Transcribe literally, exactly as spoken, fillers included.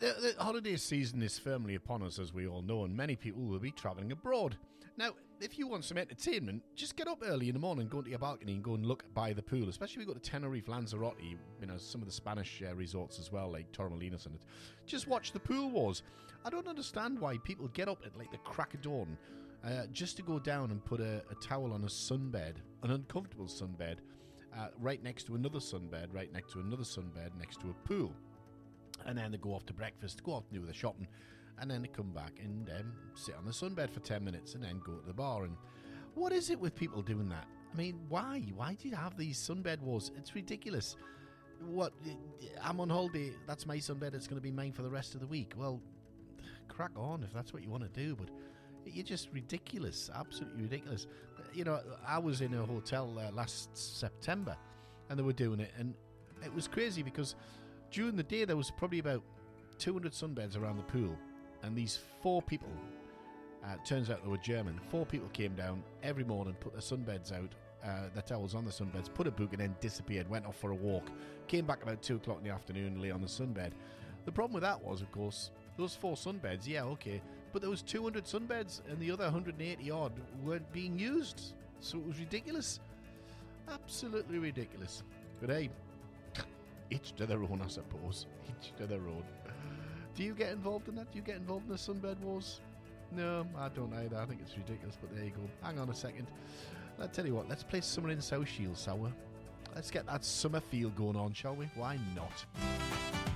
The, the holiday season is firmly upon us, as we all know, and many people will be travelling abroad. Now, if you want some entertainment, just get up early in the morning, go into your balcony and go and look by the pool, especially if you go to Tenerife, Lanzarote, you know, some of the Spanish uh, resorts as well, like Torremolinos and it. Just watch the pool wars. I don't understand why people get up at like the crack of dawn uh, just to go down and put a, a towel on a sunbed, an uncomfortable sunbed, uh, right next to another sunbed, right next to another sunbed, next to a pool. And then they go off to breakfast, go off and do the shopping, and then they come back and um, sit on the sunbed for ten minutes and then go to the bar. And what is it with people doing that? I mean, why? Why do you have these sunbed wars? It's ridiculous. What? I'm on holiday, that's my sunbed, it's going to be mine for the rest of the week. Well, crack on if that's what you want to do, but you're just ridiculous, absolutely ridiculous. You know, I was in a hotel uh, last September, and they were doing it, and it was crazy because during the day, there was probably about two hundred sunbeds around the pool, and these four people, uh, turns out they were German, four people came down every morning, put their sunbeds out, uh, their towels on the sunbeds, put a book, and then disappeared, went off for a walk, came back about two o'clock in the afternoon and lay on the sunbed. The problem with that was, of course, those four sunbeds, yeah, okay, but there was two hundred sunbeds, and the other one hundred eighty odd weren't being used, so it was ridiculous. Absolutely ridiculous. But hey, each to their own, I suppose. Each to their own. Do you get involved in that? Do you get involved in the sunbed wars? No, I don't either. I think it's ridiculous, but there you go. Hang on a second. I'll tell you what, let's play Summer in South Shields, Sour. Let's get that summer feel going on, shall we? Why not?